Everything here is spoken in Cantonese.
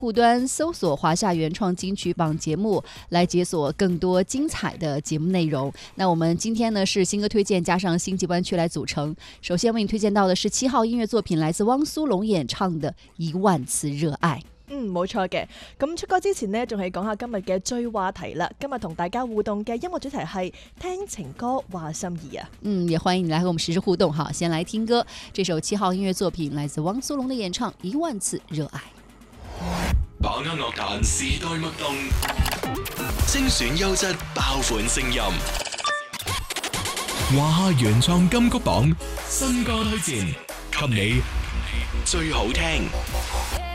户端搜索华夏原创金曲榜节目，来解锁更多精彩的节目内容。那我们今天呢是新歌推荐加上星际湾区来組成。首先為你推薦到的是7號音樂作品，來自汪蘇泷演唱的《10000次熱愛》。 冇錯嘅。咁出歌之前呢，仲係講下今日嘅追話題啦。今日同大家互動嘅音樂主題係聽情歌話心意啊。 也歡迎你來和我們實時互動。好，先來聽歌，這首7號音樂作品來自汪蘇泷的演唱《10000次熱愛》。 把握樂壇時代脈動，精選優質爆款聲音。華夏原創金曲榜新歌推薦，給你最好聽。